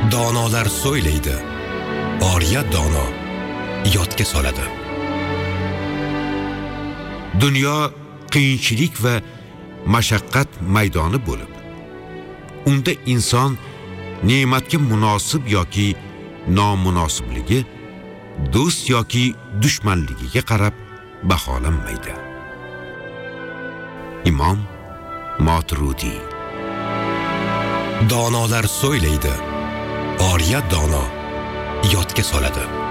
Donolar so'ylaydi, oriya dono yodga soladi. Dunyo qiyinchilik va mashaqqat maydoni bo'lib, unda inson ne'matga munosib yoki nomunosibligi, do'st yoki dushmanligiga qarab baholanmaydi. Imom Moturudi. Donolar so'ylaydi, oriya dono yodga soladi.